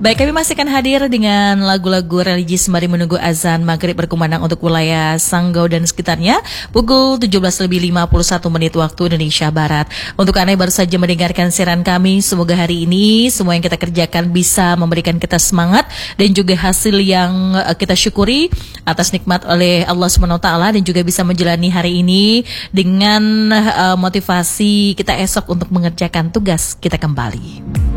Baik, kami masih akan hadir dengan lagu-lagu religi sembari menunggu azan maghrib berkumandang untuk wilayah Sanggau dan sekitarnya pukul 17:51 waktu Indonesia Barat. Untuk Anda yang baru saja mendengarkan siaran kami, semoga hari ini semua yang kita kerjakan bisa memberikan kita semangat dan juga hasil yang kita syukuri atas nikmat oleh Allah SWT, dan juga bisa menjalani hari ini dengan motivasi kita esok untuk mengerjakan tugas kita kembali.